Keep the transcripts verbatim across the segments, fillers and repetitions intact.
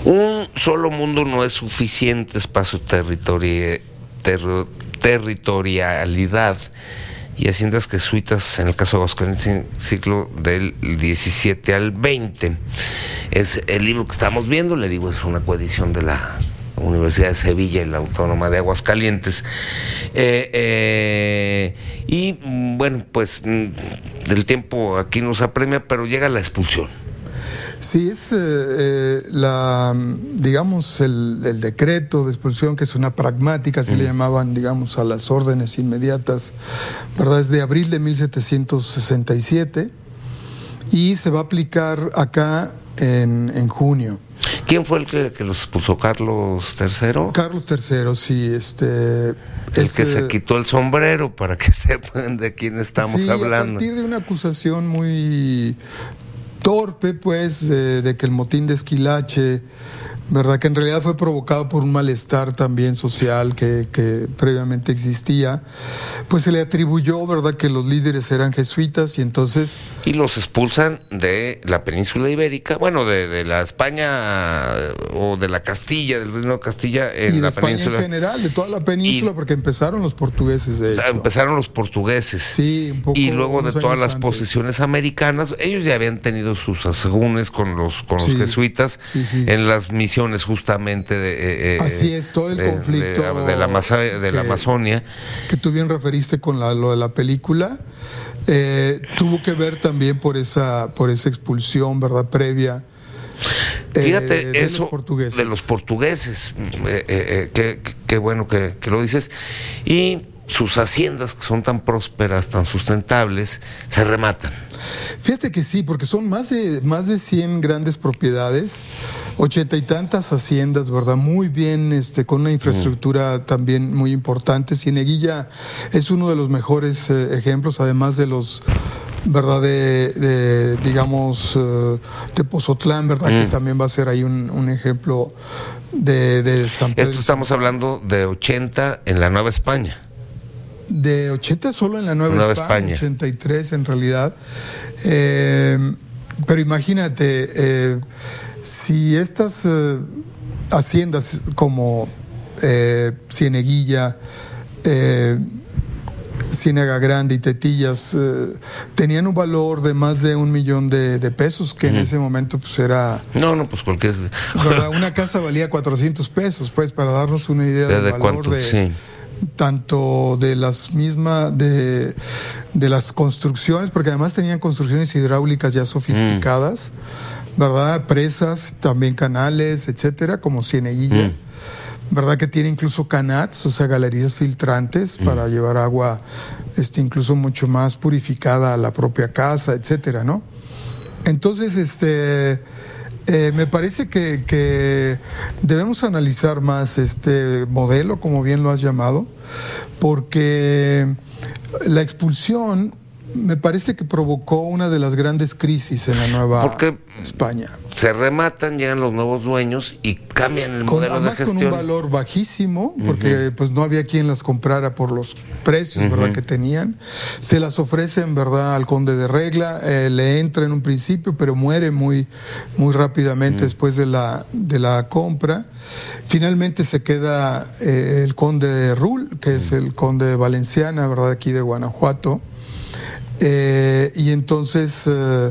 Un solo mundo no es suficiente para su territori- ter- territorialidad y haciendas jesuitas, en el caso de Aguascalientes, siglo del diecisiete al veinte. Es el libro que estamos viendo, le digo, es una coedición de la Universidad de Sevilla y la Autónoma de Aguascalientes. Eh, eh, y bueno, pues el tiempo aquí nos apremia, pero llega la expulsión. Sí, es eh, la, digamos, el, el decreto de expulsión, que es una pragmática, así mm. le llamaban, digamos, a las órdenes inmediatas, ¿verdad? Es de abril de mil setecientos sesenta y siete y se va a aplicar acá en, en junio. ¿Quién fue el que, que los expulsó? ¿Carlos tercero? Carlos tercero, sí. Este, el es, que se quitó el sombrero, para que sepan de quién estamos sí, hablando. A partir de una acusación muy torpe, pues, eh, de que el motín de Esquilache, ¿verdad?, que en realidad fue provocado por un malestar también social que, que previamente existía, pues se le atribuyó, ¿verdad?, que los líderes eran jesuitas y entonces... Y los expulsan de la península ibérica, bueno, de, de la España o de la Castilla, del Reino de Castilla en y de la España península. En general, de toda la península, y, porque empezaron los portugueses, de hecho. Empezaron los portugueses. Sí, un poco. Y luego de todas las antes. posesiones americanas, ellos ya habían tenido sus asegúnes con los, con sí, los jesuitas sí, sí. en las misiones justamente de... Eh, Así es, todo el de, conflicto de, de, la, Masa, de que, la Amazonia. Que tú bien referiste con la, lo de la película, eh, tuvo que ver también por esa, por esa expulsión, ¿verdad?, previa. Fíjate, eh, de eso los portugueses. de los portugueses, eh, eh, qué que bueno que, que lo dices. Y sus haciendas, que son tan prósperas, tan sustentables, se rematan. Fíjate que sí, porque son más de más de cien grandes propiedades, ochenta y tantas haciendas, ¿verdad? Muy bien, este, con una infraestructura mm. también muy importante. Cieneguilla es uno de los mejores eh, ejemplos, además de los, ¿verdad?, de, de digamos, uh, de Pozotlán, ¿verdad?, mm. que también va a ser ahí un, un ejemplo de, de San Pedro. Esto estamos hablando de ochenta en la Nueva España. De ochenta solo en la Nueva, Nueva España, España, ochenta y tres en realidad. Eh, pero imagínate, eh, si estas eh, haciendas como eh, Cieneguilla, eh, Ciénaga Grande y Tetillas eh, tenían un valor de más de un millón de, de pesos, que mm. en ese momento pues era... No, no, pues cualquier... ¿verdad? Una casa valía cuatrocientos pesos, pues, para darnos una idea del de valor cuánto, de... Sí. Tanto de las mismas, de, de las construcciones, porque además tenían construcciones hidráulicas ya sofisticadas, mm. ¿verdad? Presas, también canales, etcétera, como Cieneguilla, mm. ¿verdad? Que tiene incluso canats, o sea, galerías filtrantes mm. para llevar agua, este, incluso mucho más purificada a la propia casa, etcétera, ¿no? Entonces, este... Eh, me parece que, que debemos analizar más este modelo, como bien lo has llamado, porque la expulsión me parece que provocó una de las grandes crisis en la Nueva porque España. Se rematan, llegan los nuevos dueños y cambian el con, modelo además de gestión. Con un valor bajísimo, porque uh-huh. pues no había quien las comprara por los precios, uh-huh. ¿verdad?, que tenían. Se las ofrecen, ¿verdad?, al conde de Regla, eh, le entra en un principio, pero muere muy, muy rápidamente uh-huh. después de la, de la compra. Finalmente se queda eh, el conde de Rull, que uh-huh. es el conde de Valenciana, ¿verdad?, aquí de Guanajuato. Eh, y entonces eh,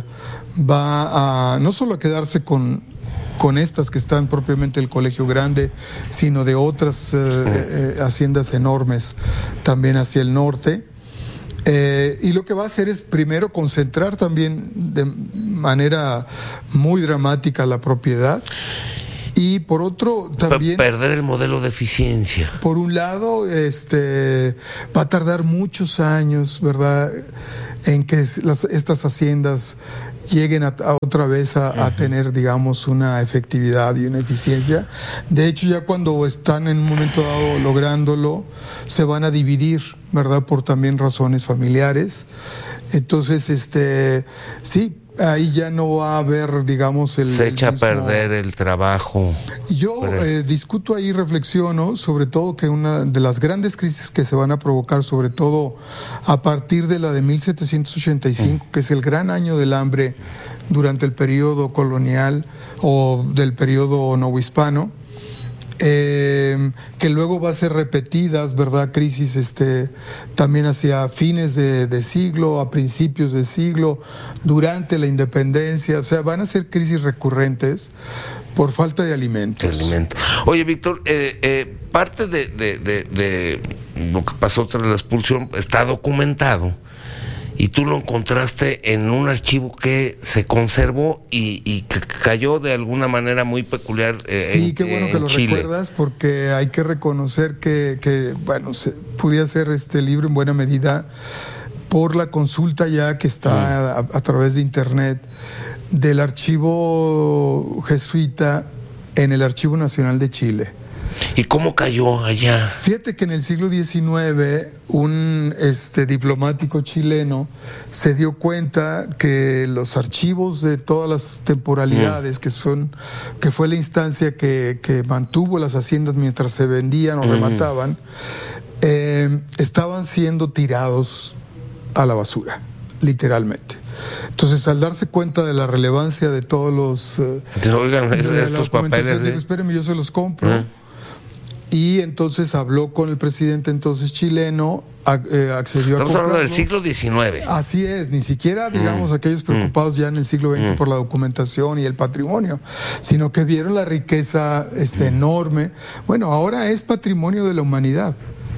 va a no solo a quedarse con, con estas que están propiamente el Colegio Grande, sino de otras eh, eh, haciendas enormes también hacia el norte. Eh, y lo que va a hacer es primero concentrar también de manera muy dramática la propiedad. Y por otro, también... perder el modelo de eficiencia. Por un lado, este va a tardar muchos años, ¿verdad?, en que las, estas haciendas lleguen a, a otra vez a, uh-huh. a tener, digamos, una efectividad y una eficiencia. De hecho, ya cuando están en un momento dado lográndolo, se van a dividir, ¿verdad?, por también razones familiares. Entonces, este sí, ahí ya no va a haber, digamos, el... Se echa el mismo... a perder el trabajo. Yo eh, discuto ahí, reflexiono, sobre todo que una de las grandes crisis que se van a provocar, sobre todo a partir de la de mil setecientos ochenta y cinco, mm. que es el gran año del hambre durante el periodo colonial o del periodo novohispano, eh, que luego va a ser repetidas, ¿verdad? Crisis este, también hacia fines de, de siglo, a principios de siglo, durante la independencia, o sea, van a ser crisis recurrentes por falta de alimentos. De alimento. Oye, Víctor, eh, eh, parte de, de, de, de lo que pasó tras la expulsión está documentado. Y tú lo encontraste en un archivo que se conservó y, y que cayó de alguna manera muy peculiar. Eh, sí, en, qué bueno en que lo Chile. recuerdas, porque hay que reconocer que, que bueno, se podía hacer este libro en buena medida por la consulta ya que está mm. a, a través de internet del archivo jesuita en el Archivo Nacional de Chile. ¿Y cómo cayó allá? Fíjate que en el siglo diecinueve un este, diplomático chileno se dio cuenta que los archivos de todas las temporalidades, mm. que son que fue la instancia que, que mantuvo las haciendas mientras se vendían o mm. remataban, eh, estaban siendo tirados a la basura, literalmente. Entonces, al darse cuenta de la relevancia de todos los... Eh, Oigan, de de estos papeles... Digo, espérenme, yo se los compro. ¿Eh? Y entonces habló con el presidente entonces chileno, a, eh, accedió Estamos a comprarlo. hablando del siglo diecinueve. Así es, ni siquiera, digamos, mm. aquellos preocupados mm. ya en el siglo veinte mm. por la documentación y el patrimonio, sino que vieron la riqueza este, mm. enorme. Bueno, ahora es patrimonio de la humanidad.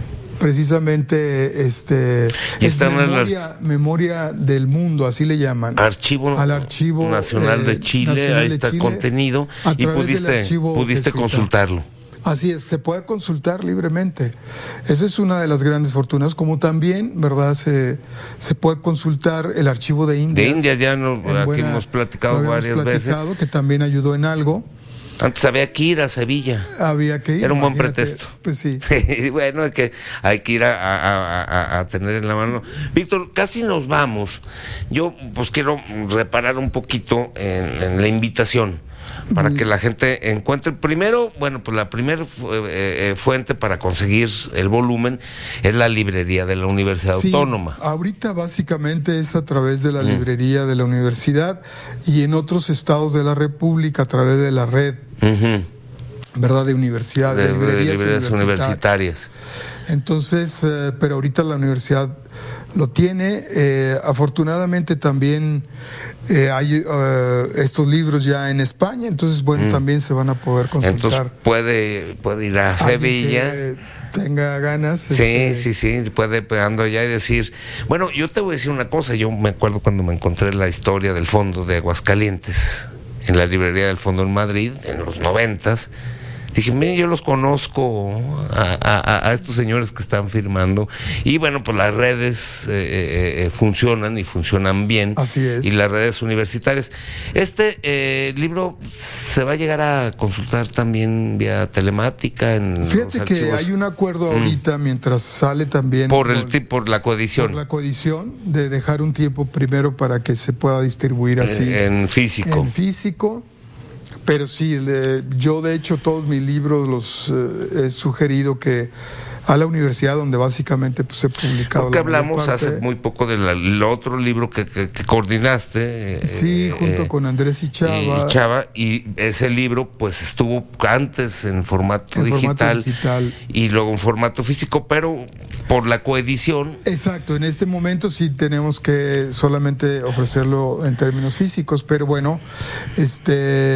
Precisamente este es memoria, el... memoria del mundo, así le llaman. Archivo, al archivo Nacional de Chile, Nacional ahí de está Chile, contenido y pudiste, pudiste consultarlo. Así es, se puede consultar libremente. Esa es una de las grandes fortunas, como también, ¿verdad? Se, se puede consultar el archivo de Indias. De Indias ya no, aquí buena, hemos platicado varias platicado, veces. Que también ayudó en algo. Antes había que ir a Sevilla. Había que ir. Era un buen pretexto. Pues sí. Bueno, es que hay que ir a, a, a, a tener en la mano. Víctor, casi nos vamos. Yo pues quiero reparar un poquito en, en la invitación para que la gente encuentre. Primero, bueno, pues la primera eh, fuente para conseguir el volumen es la librería de la Universidad sí, Autónoma. Ahorita básicamente es a través de la mm. librería de la universidad y en otros estados de la República a través de la red, uh-huh. ¿verdad? De universidades, de, de librerías, de librerías universitarias. universitarias. Entonces, eh, pero ahorita la universidad lo tiene. Eh, afortunadamente también eh, hay uh, estos libros ya en España, entonces bueno, mm. también se van a poder consultar. Entonces puede, puede ir a Sevilla. Que tenga ganas. Sí, este... sí, sí, puede pegando allá y decir, bueno, yo te voy a decir una cosa, yo me acuerdo cuando me encontré la historia del Fondo de Aguascalientes, en la librería del Fondo en Madrid, en los noventas. Dije, mira, yo los conozco a, a, a estos señores que están firmando. Y bueno, pues las redes eh, eh, funcionan y funcionan bien. Así es. Y las redes universitarias. Este eh, libro se va a llegar a consultar también vía telemática. En Fíjate que hay un acuerdo ahorita, mm. mientras sale también. Por, el, por, por la coedición. Por la coedición, de dejar un tiempo primero para que se pueda distribuir así. Eh, en físico. En físico. Pero sí, le, yo de hecho todos mis libros los eh, he sugerido que a la universidad donde básicamente pues, he publicado. Porque hablamos hace muy poco del otro libro que, que, que coordinaste. Sí, eh, junto eh, con Andrés y Chava. Y Chava, y ese libro pues estuvo antes en formato, en digital, formato digital y luego en formato físico, pero por la coedición. Exacto, en este momento sí tenemos que solamente ofrecerlo en términos físicos, pero bueno, este...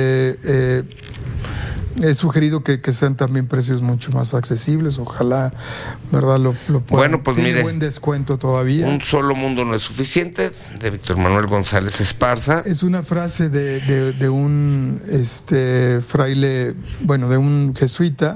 Eh, he sugerido que, que sean también precios mucho más accesibles, ojalá, ¿verdad? Lo, lo puedan. Bueno, pues tiene mire, buen descuento todavía. Un solo mundo no es suficiente, de Víctor Manuel González Esparza. Es una frase de, de, de un este fraile, bueno, de un jesuita,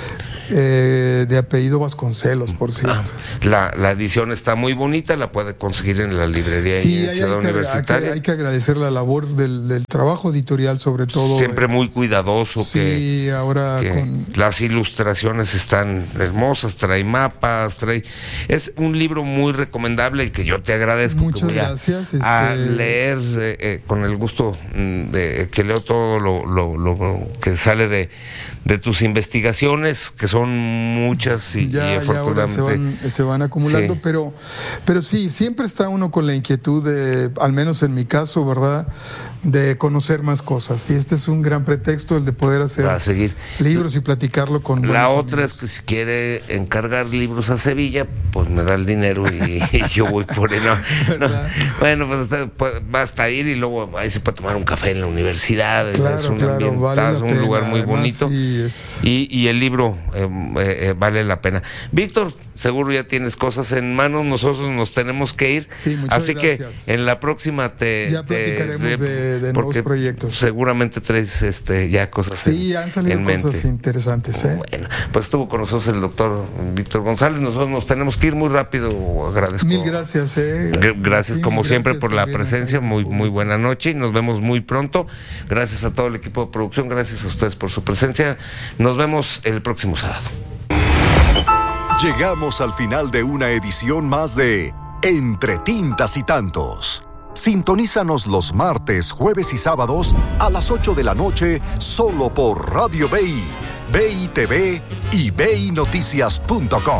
Eh, de apellido Vasconcelos, por cierto. Ah, la, la edición está muy bonita, la puede conseguir en la librería sí, y en Ciudad hay Universitaria. Que, hay, que, hay que agradecer la labor del, del trabajo editorial, sobre todo. Siempre muy cuidadoso. Sí, que, ahora que con... las ilustraciones están hermosas, trae mapas, trae... Es un libro muy recomendable y que yo te agradezco. Muchas que voy gracias. A, este... a leer eh, eh, con el gusto de que leo todo lo, lo, lo que sale de, de tus investigaciones, que son muchas y, ya, y afortunadamente ya ahora se van, se van acumulando, sí. pero pero sí, siempre está uno con la inquietud de, al menos en mi caso, ¿verdad?, de conocer más cosas. Y este es un gran pretexto, el de poder hacer a seguir libros y platicarlo con la otra amigos. Es que si quiere encargar libros a Sevilla, pues me da el dinero y, y yo voy por él. No, no. Bueno, pues, pues basta ir y luego ahí se puede tomar un café en la universidad. Claro, es un claro, ambientazo, vale la un pena. lugar muy Además, bonito. sí, es... y, y el libro eh, eh, vale la pena. Víctor, seguro ya tienes cosas en manos, nosotros nos tenemos que ir. Sí, muchas Así gracias. que en la próxima te... Ya platicaremos te, de, de nuevos proyectos. Seguramente traes este, ya cosas Sí, en, han salido en cosas mente. interesantes. ¿eh? Bueno, pues estuvo con nosotros el doctor Víctor González. Nosotros nos tenemos que ir muy rápido. Agradezco. Mil gracias. Eh. Gracias, sí, como siempre, gracias por la presencia. Muy, muy buena noche y nos vemos muy pronto. Gracias a todo el equipo de producción. Gracias a ustedes por su presencia. Nos vemos el próximo sábado. Llegamos al final de una edición más de Entre Tintas y Tantos. Sintonízanos los martes, jueves y sábados a las ocho de la noche solo por Radio B I, B I T V y B I Noticias punto com.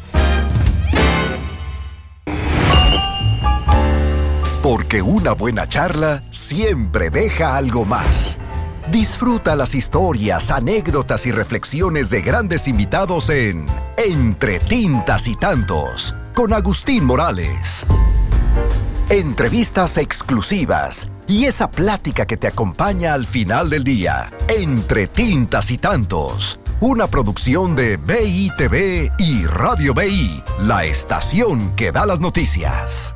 Porque una buena charla siempre deja algo más. Disfruta las historias, anécdotas y reflexiones de grandes invitados en Entre Tintas y Tantos con Agustín Morales. Entrevistas exclusivas y esa plática que te acompaña al final del día. Entre Tintas y Tantos, una producción de B I T V y Radio B I, la estación que da las noticias.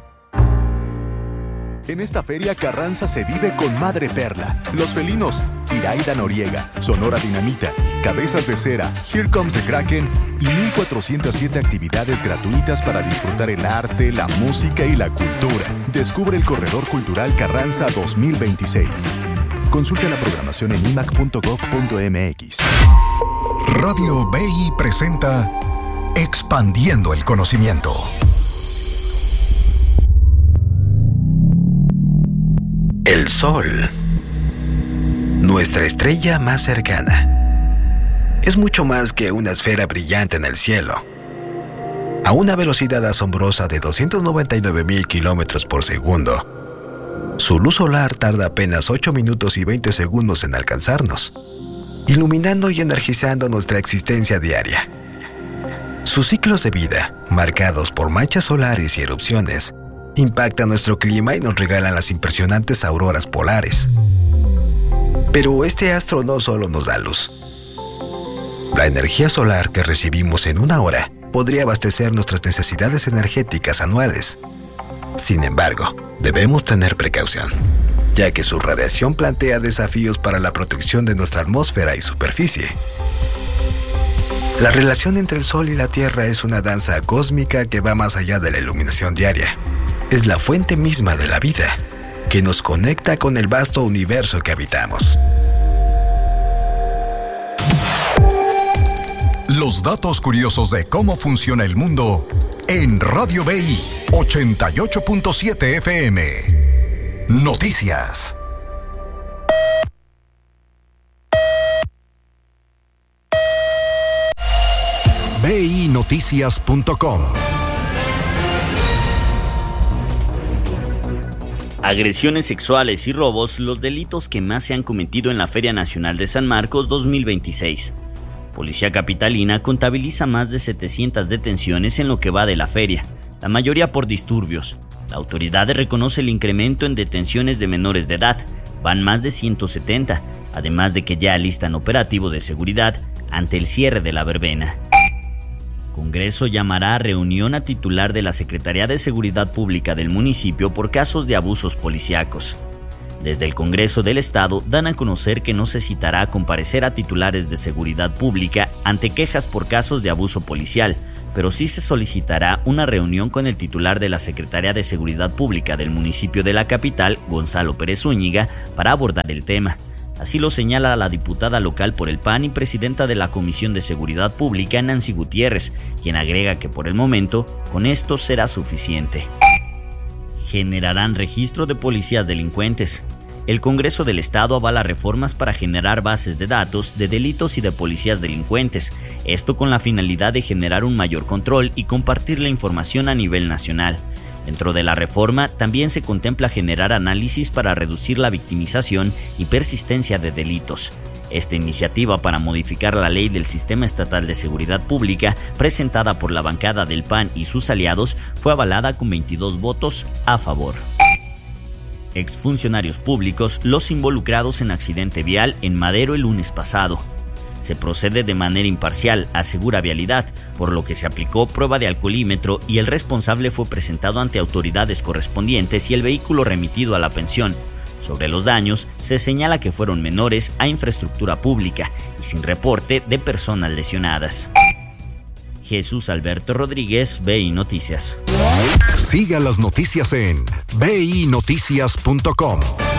En esta feria Carranza se vive con Madre Perla, Los Felinos, Iraida Noriega, Sonora Dinamita, Cabezas de Cera, Here Comes the Kraken y mil cuatrocientas siete actividades gratuitas para disfrutar el arte, la música y la cultura. Descubre el Corredor Cultural Carranza dos mil veintiséis. Consulta la programación en i m a c punto gov punto m x. Radio B I presenta Expandiendo el Conocimiento. El Sol, nuestra estrella más cercana, es mucho más que una esfera brillante en el cielo. A una velocidad asombrosa de doscientos noventa y nueve mil kilómetros por segundo, su luz solar tarda apenas ocho minutos y veinte segundos en alcanzarnos, iluminando y energizando nuestra existencia diaria. Sus ciclos de vida, marcados por manchas solares y erupciones, impactan nuestro clima y nos regalan las impresionantes auroras polares. Pero este astro no solo nos da luz. La energía solar que recibimos en una hora podría abastecer nuestras necesidades energéticas anuales. Sin embargo, debemos tener precaución, ya que su radiación plantea desafíos para la protección de nuestra atmósfera y superficie. La relación entre el Sol y la Tierra es una danza cósmica que va más allá de la iluminación diaria. Es la fuente misma de la vida, que nos conecta con el vasto universo que habitamos. Los datos curiosos de cómo funciona el mundo en Radio B I ochenta y ocho punto siete F M. Noticias. B I Noticias punto com. Agresiones sexuales y robos, los delitos que más se han cometido en la Feria Nacional de San Marcos dos mil veintiséis. Policía Capitalina contabiliza más de setecientas detenciones en lo que va de la feria, la mayoría por disturbios. La autoridad reconoce el incremento en detenciones de menores de edad, van más de ciento setenta, además de que ya alistan operativo de seguridad ante el cierre de la verbena. Congreso llamará a reunión a titular de la Secretaría de Seguridad Pública del municipio por casos de abusos policíacos. Desde el Congreso del Estado dan a conocer que no se citará a comparecer a titulares de seguridad pública ante quejas por casos de abuso policial, pero sí se solicitará una reunión con el titular de la Secretaría de Seguridad Pública del municipio de la capital, Gonzalo Pérez Zúñiga, para abordar el tema. Así lo señala la diputada local por el P A N y presidenta de la Comisión de Seguridad Pública, Nancy Gutiérrez, quien agrega que por el momento, con esto será suficiente. Generarán registro de policías delincuentes. El Congreso del Estado avala reformas para generar bases de datos de delitos y de policías delincuentes, esto con la finalidad de generar un mayor control y compartir la información a nivel nacional. Dentro de la reforma, también se contempla generar análisis para reducir la victimización y persistencia de delitos. Esta iniciativa para modificar la ley del Sistema Estatal de Seguridad Pública, presentada por la bancada del P A N y sus aliados, fue avalada con veintidós votos a favor. Exfuncionarios públicos los involucrados en accidente vial en Madero el lunes pasado. Se procede de manera imparcial, asegura Vialidad, por lo que se aplicó prueba de alcoholímetro y el responsable fue presentado ante autoridades correspondientes y el vehículo remitido a la pensión. Sobre los daños, se señala que fueron menores a infraestructura pública y sin reporte de personas lesionadas. Jesús Alberto Rodríguez, B I Noticias. Siga las noticias en b i noticias punto com.